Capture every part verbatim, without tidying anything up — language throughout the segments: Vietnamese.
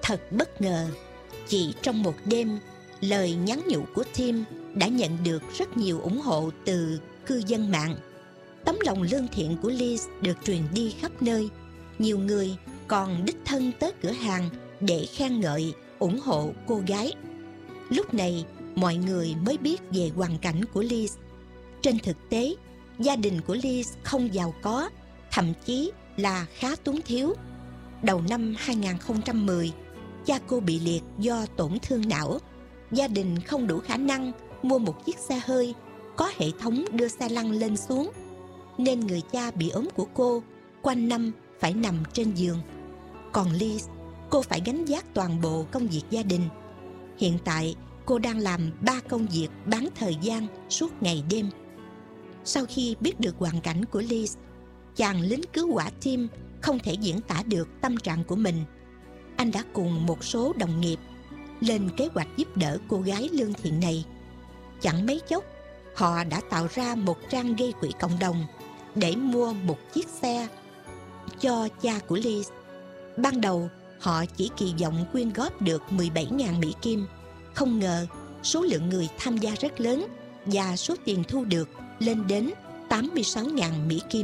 Thật bất ngờ, chỉ trong một đêm, lời nhắn nhủ của Tim đã nhận được rất nhiều ủng hộ từ cư dân mạng. Tấm lòng lương thiện của Liz được truyền đi khắp nơi. Nhiều người còn đích thân tới cửa hàng để khen ngợi, ủng hộ cô gái. Lúc này, mọi người mới biết về hoàn cảnh của Liz. Trên thực tế, gia đình của Liz không giàu có, thậm chí là khá túng thiếu. Đầu năm hai không một không, cha cô bị liệt do tổn thương não. Gia đình không đủ khả năng mua một chiếc xe hơi có hệ thống đưa xe lăn lên xuống, nên người cha bị ốm của cô quanh năm phải nằm trên giường. Còn Liz, cô phải gánh vác toàn bộ công việc gia đình. Hiện tại, cô đang làm ba công việc bán thời gian suốt ngày đêm. Sau khi biết được hoàn cảnh của Liz, chàng lính cứu hỏa Tim không thể diễn tả được tâm trạng của mình. Anh đã cùng một số đồng nghiệp lên kế hoạch giúp đỡ cô gái lương thiện này. Chẳng mấy chốc, họ đã tạo ra một trang gây quỹ cộng đồng để mua một chiếc xe cho cha của Liz. Ban đầu, họ chỉ kỳ vọng quyên góp được mười bảy nghìn Mỹ Kim. Không ngờ, số lượng người tham gia rất lớn và số tiền thu được lên đến tám mươi sáu nghìn Mỹ Kim.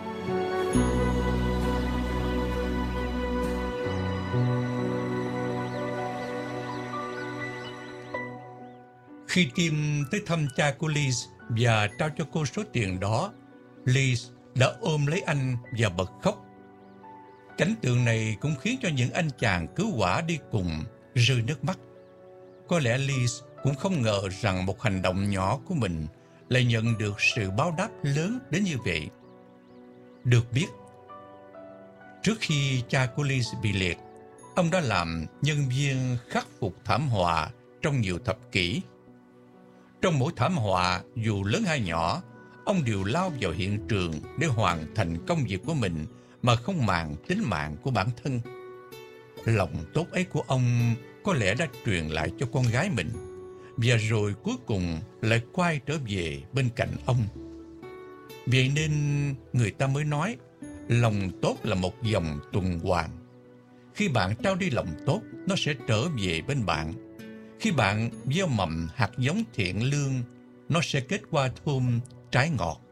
Khi Tim tới thăm cha của Liz và trao cho cô số tiền đó, Liz đã ôm lấy anh và bật khóc. Cảnh tượng này cũng khiến cho những anh chàng cứu hỏa đi cùng rơi nước mắt. Có lẽ Liz cũng không ngờ rằng một hành động nhỏ của mình lại nhận được sự báo đáp lớn đến như vậy. Được biết, trước khi cha của Liz bị liệt, ông đã làm nhân viên khắc phục thảm họa trong nhiều thập kỷ. Trong mỗi thảm họa, dù lớn hay nhỏ, ông đều lao vào hiện trường để hoàn thành công việc của mình mà không màng tính mạng của bản thân. Lòng tốt ấy của ông có lẽ đã truyền lại cho con gái mình, và rồi cuối cùng lại quay trở về bên cạnh ông. Vậy nên người ta mới nói, lòng tốt là một dòng tuần hoàn. Khi bạn trao đi lòng tốt, nó sẽ trở về bên bạn. Khi bạn gieo mầm hạt giống thiện lương, nó sẽ kết quả thơm trái ngọt.